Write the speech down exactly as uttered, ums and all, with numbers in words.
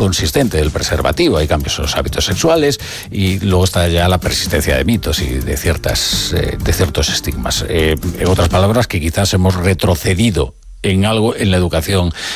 inconsistente del preservativo. Hay cambios en los hábitos sexuales y luego está ya la persistencia de mitos y de ciertas eh, de ciertos estigmas. Eh, en otras palabras, que quizás hemos retrocedido en algo en la educación